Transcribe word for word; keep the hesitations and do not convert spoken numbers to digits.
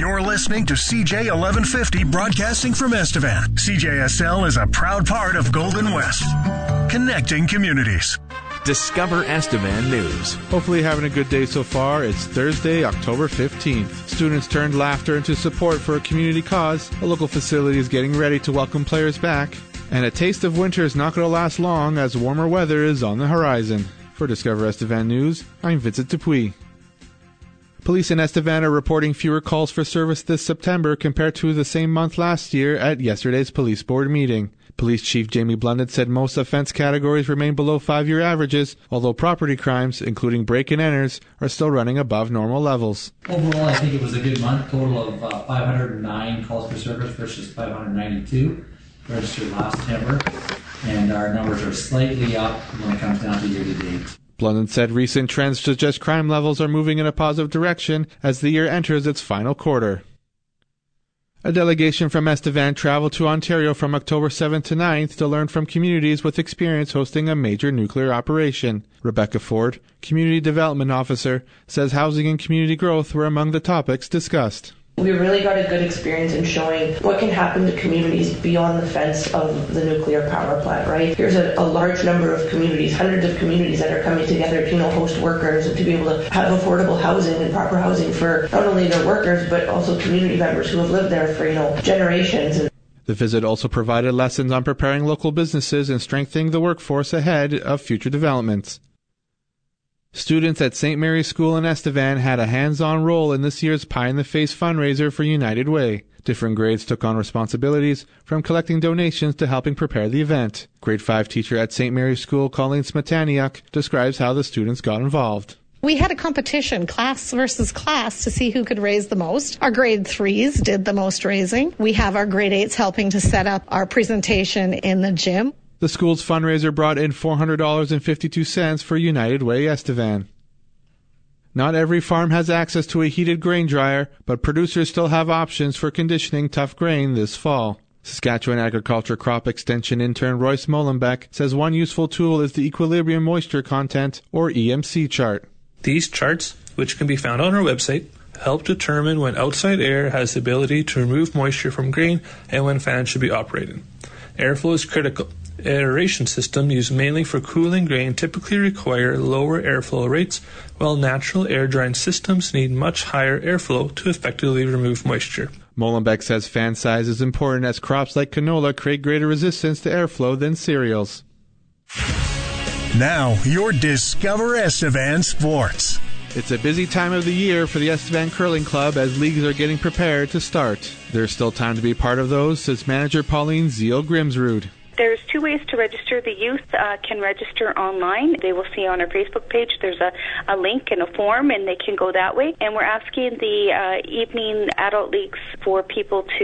You're listening to C J eleven fifty broadcasting from Estevan. C J S L is a proud part of Golden West, connecting communities. Discover Estevan News. Hopefully having a good day so far. It's Thursday, October fifteenth. Students turned laughter into support for a community cause. A local facility is getting ready to welcome players back. And a taste of winter is not going to last long as warmer weather is on the horizon. For Discover Estevan News, I'm Vincent Dupuis. Police in Estevan are reporting fewer calls for service this September compared to the same month last year at yesterday's police board meeting. Police Chief Jamie Blunden said most offense categories remain below five-year averages, although property crimes, including break-and-enters, are still running above normal levels. Overall, I think it was a good month. Total of uh, five hundred nine calls for service versus five hundred ninety-two registered last September, and our numbers are slightly up when it comes down to year-to-date. Blunden said recent trends suggest crime levels are moving in a positive direction as the year enters its final quarter. A delegation from Estevan traveled to Ontario from October seventh to ninth to learn from communities with experience hosting a major nuclear operation. Rebecca Ford, Community Development Officer, says housing and community growth were among the topics discussed. We really got a good experience in showing what can happen to communities beyond the fence of the nuclear power plant, right? Here's a, a large number of communities, hundreds of communities that are coming together to, you know, host workers and to be able to have affordable housing and proper housing for not only their workers, but also community members who have lived there for, you know, generations. The visit also provided lessons on preparing local businesses and strengthening the workforce ahead of future developments. Students at Saint Mary's School in Estevan had a hands-on role in this year's Pie in the Face fundraiser for United Way. Different grades took on responsibilities, from collecting donations to helping prepare the event. Grade five teacher at Saint Mary's School, Colleen Smetaniuk, describes how the students got involved. We had a competition, class versus class, to see who could raise the most. Our grade threes did the most raising. We have our grade eights helping to set up our presentation in the gym. The school's fundraiser brought in four hundred dollars and fifty-two cents for United Way Estevan. Not every farm has access to a heated grain dryer, but producers still have options for conditioning tough grain this fall. Saskatchewan Agriculture Crop Extension intern Royce Molenbeek says one useful tool is the Equilibrium Moisture Content, or E M C chart. These charts, which can be found on our website, help determine when outside air has the ability to remove moisture from grain and when fans should be operated. Airflow is critical. Aeration systems used mainly for cooling grain typically require lower airflow rates, while natural air drying systems need much higher airflow to effectively remove moisture. Molenbeek says fan size is important as crops like canola create greater resistance to airflow than cereals. Now, your Discover Estevan Sports. It's a busy time of the year for the Estevan Curling Club as leagues are getting prepared to start. There's still time to be part of those, says manager Pauline Zeal-Grimsrud. There's two ways to register. The youth uh, can register online. They will see on our Facebook page there's a, a link and a form, and they can go that way. And we're asking the uh, evening adult leagues for people to